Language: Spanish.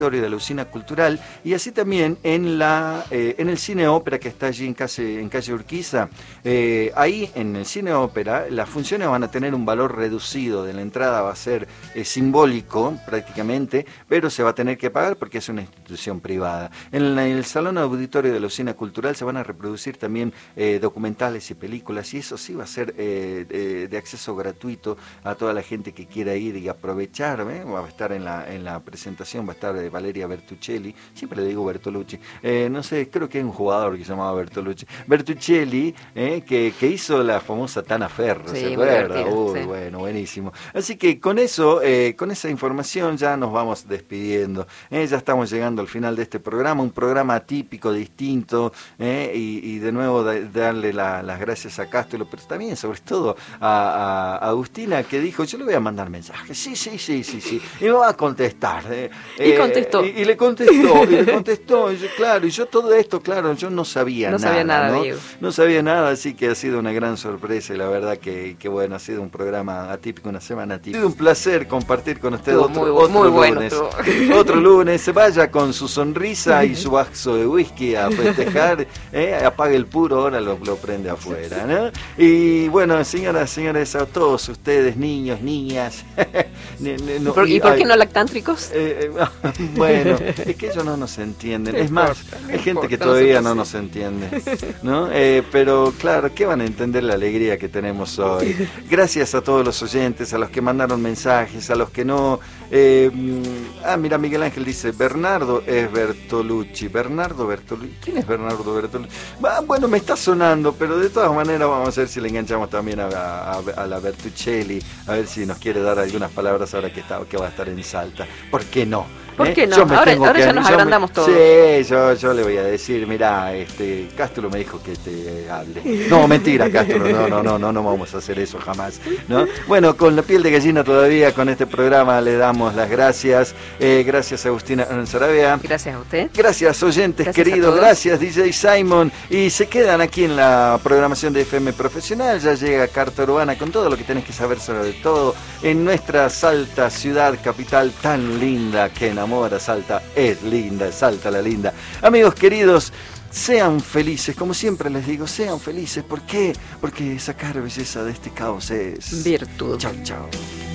de la Usina Cultural, y así también en el Cine Ópera, que está allí en calle Urquiza. Ahí en el Cine Ópera las funciones van a tener un valor reducido de la entrada, va a ser simbólico prácticamente, pero se va a tener que pagar porque es una institución privada. En el Salón Auditorio de la Usina Cultural se van a reproducir también documentales y películas, y eso sí va a ser de acceso gratuito a toda la gente que quiera ir y aprovechar. Va a estar en la presentación, va a estar Valeria Bertuccelli, siempre le digo Bertolucci, no sé, creo que hay un jugador que se llamaba Bertuccelli, que hizo la famosa Tana Ferro, Sí, ¿se acuerda? sí. Bueno, buenísimo. Así que con eso, con esa información ya nos vamos despidiendo. Ya estamos llegando al final de este programa, un programa atípico, distinto, y de nuevo darle las gracias a Cástulo, pero también sobre todo a Agustina, que dijo, yo le voy a mandar mensajes, sí, y me va a contestar. Y contestó. Y le contestó, y yo, claro, y yo todo esto, claro, yo no sabía nada. No sabía nada, ¿no? Diego. No sabía nada, así que ha sido una gran sorpresa, y la verdad que bueno, ha sido un programa atípico, una semana atípica. Ha sido un placer compartir con usted otro lunes. Otro lunes, se vaya con su sonrisa y su vaso de whisky a festejar, apague el puro, ahora lo prende afuera, ¿no? Y bueno, señoras, a todos ustedes, niños, niñas. ¿Y por qué no lactántricos? Bueno, es que ellos no nos entienden. Es más, hay gente que todavía no nos entiende, ¿no? Pero claro, ¿qué van a entender la alegría que tenemos hoy? Gracias a todos los oyentes, a los que mandaron mensajes, a los que no. Mira, Miguel Ángel dice, Bernardo es Bertolucci. ¿Bernardo Bertolucci? ¿Quién es Bernardo Bertolucci? Bueno, me está sonando, pero de todas maneras vamos a ver si le enganchamos también a la Bertuccelli, a ver si nos quiere dar algunas palabras ahora que va a estar en Salta. ¿Por qué no? ¿Por qué no? Ahora ya nos agrandamos todos. Sí, yo le voy a decir, mirá, Cástulo me dijo que te hable. No, mentira, Cástulo, no vamos a hacer eso jamás, ¿no? Bueno, con la piel de gallina todavía, con este programa le damos las gracias. Gracias, Agustina Sarabia. Gracias a usted. Gracias, oyentes queridos. Gracias, DJ Simon. Y se quedan aquí en la programación de FM Profesional. Ya llega Carta Urbana con todo lo que tenés que saber sobre todo en nuestra Salta, ciudad capital tan linda que enamora. Salta es linda, Salta la linda. Amigos queridos, sean felices, como siempre les digo, sean felices. ¿Por qué? Porque sacar belleza de este caos es virtud. Chau.